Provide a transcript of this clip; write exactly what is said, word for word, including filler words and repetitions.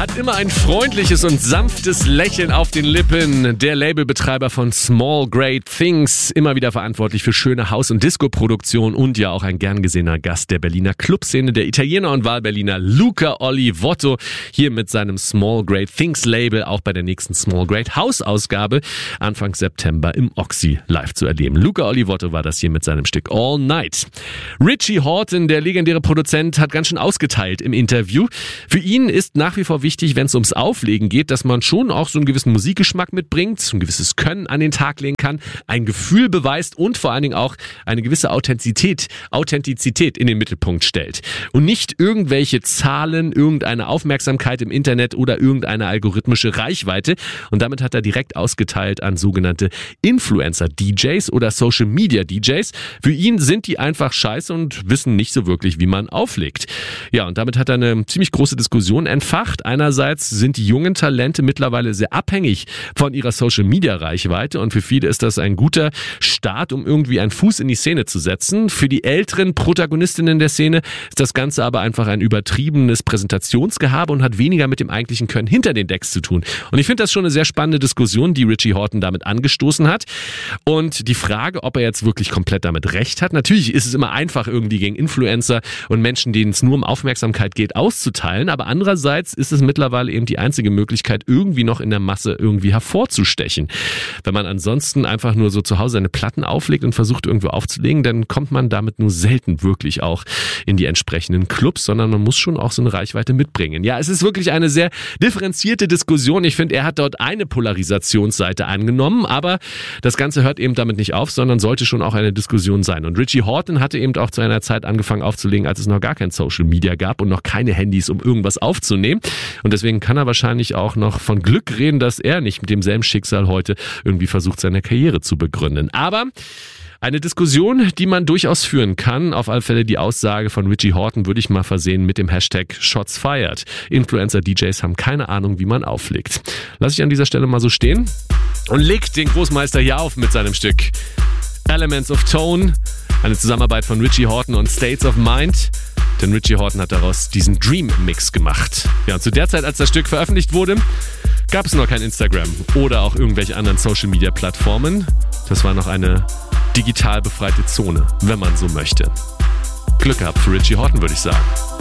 Hat immer ein freundliches und sanftes Lächeln auf den Lippen. Der Labelbetreiber von Small Great Things, immer wieder verantwortlich für schöne Haus- und Disco-Produktion und ja auch ein gern gesehener Gast der Berliner Clubszene, der Italiener und Wahlberliner Luca Olivotto, hier mit seinem Small Great Things Label auch bei der nächsten Small Great House Ausgabe Anfang September im Oxy live zu erleben. Luca Olivotto war das hier mit seinem Stück All Night. Richie Hawtin, der legendäre Produzent, hat ganz schön ausgeteilt im Interview. Für ihn ist nach wie vor wichtig, wenn es ums Auflegen geht, dass man schon auch so einen gewissen Musikgeschmack mitbringt, so ein gewisses Können an den Tag legen kann, ein Gefühl beweist und vor allen Dingen auch eine gewisse Authentizität, Authentizität in den Mittelpunkt stellt. Und nicht irgendwelche Zahlen, irgendeine Aufmerksamkeit im Internet oder irgendeine algorithmische Reichweite. Und damit hat er direkt ausgeteilt an sogenannte Influencer-D Js oder Social-Media-D Js. Für ihn sind die einfach scheiße und wissen nicht so wirklich, wie man auflegt. Ja, und damit hat er eine ziemlich große Diskussion entfacht. Einerseits sind die jungen Talente mittlerweile sehr abhängig von ihrer Social-Media-Reichweite und für viele ist das ein guter Start, um irgendwie einen Fuß in die Szene zu setzen. Für die älteren Protagonistinnen der Szene ist das Ganze aber einfach ein übertriebenes Präsentationsgehabe und hat weniger mit dem eigentlichen Können hinter den Decks zu tun. Und ich finde das schon eine sehr spannende Diskussion, die Richie Hawtin damit angestoßen hat. Und die Frage, ob er jetzt wirklich komplett damit recht hat, natürlich ist es immer einfach, irgendwie gegen Influencer und Menschen, denen es nur um Aufmerksamkeit geht, auszuteilen, aber andererseits ist es mittlerweile eben die einzige Möglichkeit, irgendwie noch in der Masse irgendwie hervorzustechen. Wenn man ansonsten einfach nur so zu Hause seine Platten auflegt und versucht irgendwo aufzulegen, dann kommt man damit nur selten wirklich auch in die entsprechenden Clubs, sondern man muss schon auch so eine Reichweite mitbringen. Ja, es ist wirklich eine sehr differenzierte Diskussion. Ich finde, er hat dort eine Polarisationsseite angenommen, aber das Ganze hört eben damit nicht auf, sondern sollte schon auch eine Diskussion sein. Und Richie Hawtin hatte eben auch zu einer Zeit angefangen aufzulegen, als es noch gar kein Social Media gab und noch keine Handys, um irgendwas aufzunehmen. Und deswegen kann er wahrscheinlich auch noch von Glück reden, dass er nicht mit demselben Schicksal heute irgendwie versucht, seine Karriere zu begründen. Aber eine Diskussion, die man durchaus führen kann. Auf alle Fälle die Aussage von Richie Hawtin würde ich mal versehen mit dem Hashtag Shots Fired. Influencer-D Js haben keine Ahnung, wie man auflegt. Lass ich an dieser Stelle mal so stehen und legt den Großmeister hier auf mit seinem Stück Elements of Tone. Eine Zusammenarbeit von Richie Hawtin und States of Mind. Denn Richie Hawtin hat daraus diesen Dream-Mix gemacht. Ja, und zu der Zeit, als das Stück veröffentlicht wurde, gab es noch kein Instagram oder auch irgendwelche anderen Social-Media-Plattformen. Das war noch eine digital befreite Zone, wenn man so möchte. Glück gehabt für Richie Hawtin, würde ich sagen.